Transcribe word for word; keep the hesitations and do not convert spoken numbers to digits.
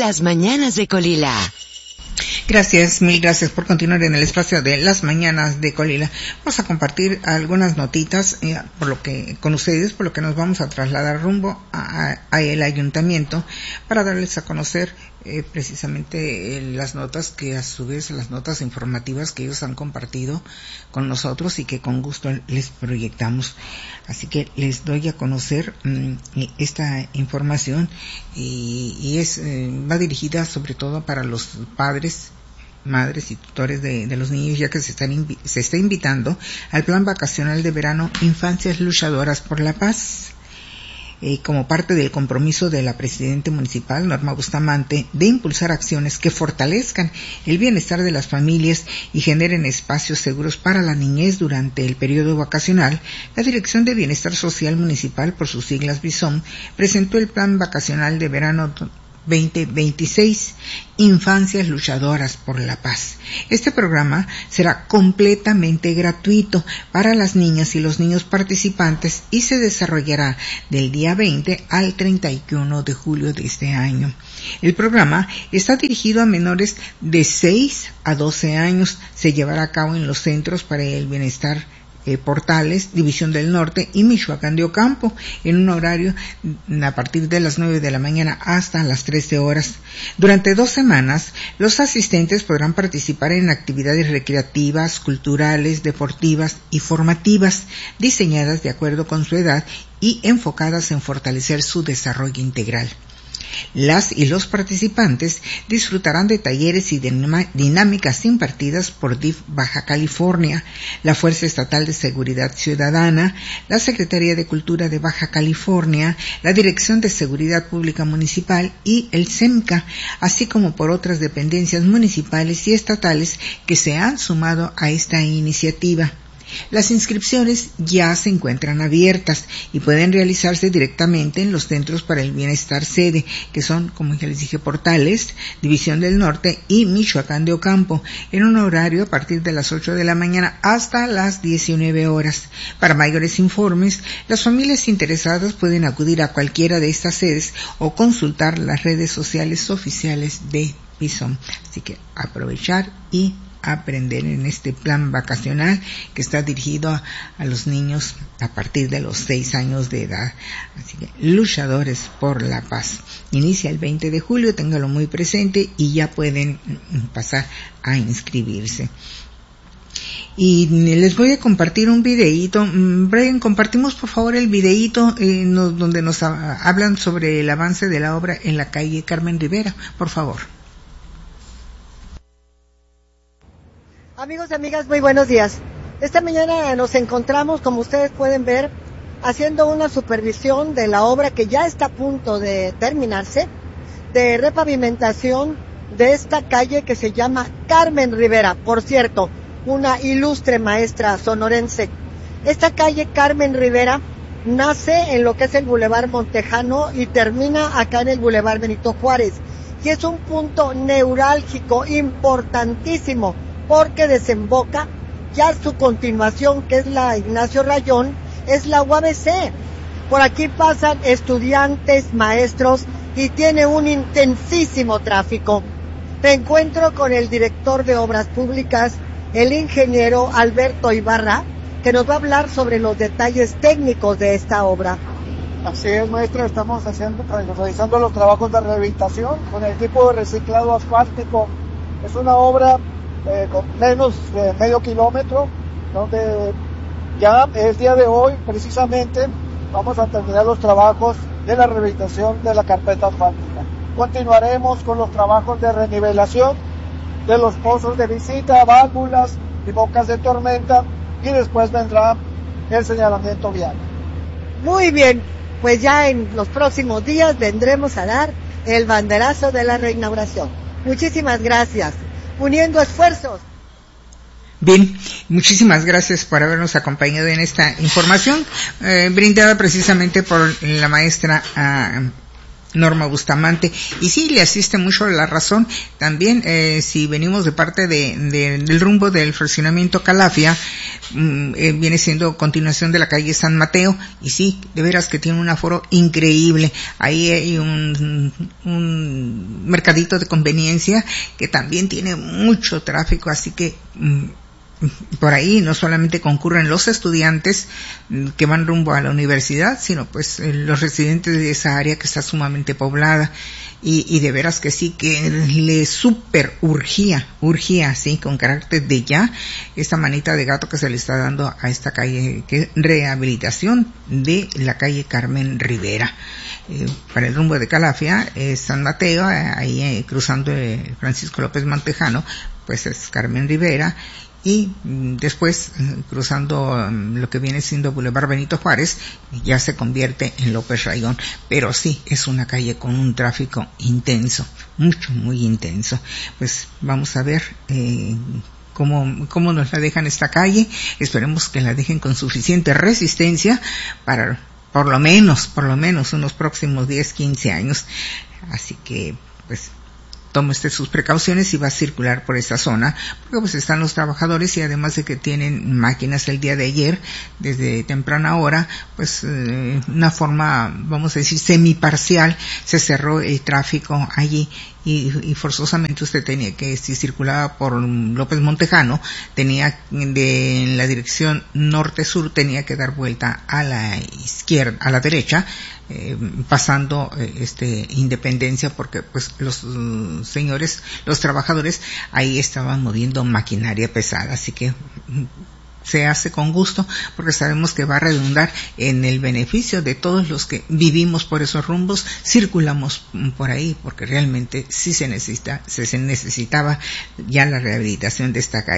Las Mañanas de Colila. Gracias, mil gracias por continuar en el espacio de Las Mañanas de Colila. Vamos a compartir algunas notitas eh, por lo que con ustedes, por lo que nos vamos a trasladar rumbo a, a, a el ayuntamiento para darles a conocer eh, precisamente eh, las notas que a su vez las notas informativas que ellos han compartido con nosotros y que con gusto les proyectamos. Así que les doy a conocer mmm, esta información y, y es eh, va dirigida sobre todo para los padres, madres y tutores de, de los niños, ya que se están invi- se está invitando al plan vacacional de verano Infancias Luchadoras por la Paz, eh, como parte del compromiso de la presidenta municipal, Norma Bustamante, de impulsar acciones que fortalezcan el bienestar de las familias y generen espacios seguros para la niñez durante el periodo vacacional. La Dirección de Bienestar Social Municipal, por sus siglas BISOM, presentó el plan vacacional de verano veinte veintiséis, Infancias Luchadoras por la Paz. Este programa será completamente gratuito para las niñas y los niños participantes y se desarrollará del día veinte al treinta y uno de julio de este año. El programa está dirigido a menores de seis a doce años. Se llevará a cabo en los Centros para el Bienestar Eh, Portales, División del Norte y Michoacán de Ocampo, en un horario a partir de las nueve de la mañana hasta las trece horas. Durante dos semanas, los asistentes podrán participar en actividades recreativas, culturales, deportivas y formativas, diseñadas de acuerdo con su edad y enfocadas en fortalecer su desarrollo integral. Las y los participantes disfrutarán de talleres y dinámicas impartidas por D I F Baja California, la Fuerza Estatal de Seguridad Ciudadana, la Secretaría de Cultura de Baja California, la Dirección de Seguridad Pública Municipal y el SEMCA, así como por otras dependencias municipales y estatales que se han sumado a esta iniciativa. Las inscripciones ya se encuentran abiertas y pueden realizarse directamente en los Centros para el Bienestar sede, que son, como ya les dije, Portales, División del Norte y Michoacán de Ocampo, en un horario a partir de las ocho de la mañana hasta las diecinueve horas. Para mayores informes, las familias interesadas pueden acudir a cualquiera de estas sedes o consultar las redes sociales oficiales de BISOM. Así que aprovechar y aprender en este plan vacacional que está dirigido a, a los niños a partir de los seis años de edad. Así que Luchadores por la Paz. Inicia el veinte de julio, téngalo muy presente y ya pueden pasar a inscribirse. Y les voy a compartir un videíto. Brian, compartimos por favor el videíto eh, no, donde nos a, hablan sobre el avance de la obra en la calle Carmen Rivera, por favor. Amigos y amigas, muy buenos días. Esta mañana nos encontramos, como ustedes pueden ver, haciendo una supervisión de la obra que ya está a punto de terminarse, de repavimentación de esta calle que se llama Carmen Rivera. Por cierto, una ilustre maestra sonorense. Esta calle Carmen Rivera nace en lo que es el Boulevard Montejano y termina acá en el Boulevard Benito Juárez. Y es un punto neurálgico importantísimo, porque desemboca ya su continuación, que es la Ignacio Rayón, es la U A B C. Por aquí pasan estudiantes, maestros, y tiene un intensísimo tráfico. Me encuentro con el director de Obras Públicas, el ingeniero Alberto Ibarra, que nos va a hablar sobre los detalles técnicos de esta obra. Así es, maestra, estamos haciendo, realizando los trabajos de rehabilitación con el equipo de reciclado asfáltico. Es una obra Eh, con menos de medio kilómetro, donde ya el día de hoy precisamente vamos a terminar los trabajos de la rehabilitación de la carpeta asfáltica. Continuaremos con los trabajos de renivelación de los pozos de visita, válvulas y bocas de tormenta, y después vendrá el señalamiento vial. Muy bien, pues ya en los próximos días vendremos a dar el banderazo de la reinauguración. Muchísimas gracias. Uniendo esfuerzos. Bien, muchísimas gracias por habernos acompañado en esta información eh, brindada precisamente por la maestra uh, Norma Bustamante. Y sí, le asiste mucho la razón. También, eh, si venimos de parte de, de del rumbo del fraccionamiento Calafia, mm, eh, viene siendo continuación de la calle San Mateo, y sí, de veras que tiene un aforo increíble. Ahí hay un, un mercadito de conveniencia que también tiene mucho tráfico, así que mm, por ahí no solamente concurren los estudiantes que van rumbo a la universidad, sino pues los residentes de esa área que está sumamente poblada, y, y de veras que sí, que le super urgía, urgía, sí, con carácter de ya, esta manita de gato que se le está dando a esta calle, que es rehabilitación de la calle Carmen Rivera. Eh, para el rumbo de Calafia, eh, San Mateo, eh, ahí eh, cruzando eh, Francisco López Montejano, pues es Carmen Rivera, y después cruzando um, lo que viene siendo Boulevard Benito Juárez, ya se convierte en López Rayón. Pero sí, es una calle con un tráfico intenso, mucho, muy intenso. Pues vamos a ver eh, cómo, cómo nos la dejan esta calle. Esperemos que la dejen con suficiente resistencia para por lo menos, por lo menos unos próximos diez, quince años. Así que, pues, tome usted sus precauciones y va a circular por esta zona, porque pues están los trabajadores, y además de que tienen máquinas el día de ayer, desde temprana hora, pues eh, una forma, vamos a decir, semiparcial, se cerró el tráfico allí, y, y forzosamente usted tenía que, si circulaba por López Montejano, tenía de en la dirección norte-sur, tenía que dar vuelta a la izquierda, a la derecha, eh, pasando eh, este Independencia, porque pues los uh, señores, los trabajadores ahí estaban moviendo maquinaria pesada, así que se hace con gusto, porque sabemos que va a redundar en el beneficio de todos los que vivimos por esos rumbos, circulamos por ahí, porque realmente sí se necesita, se necesitaba ya la rehabilitación de esta calle.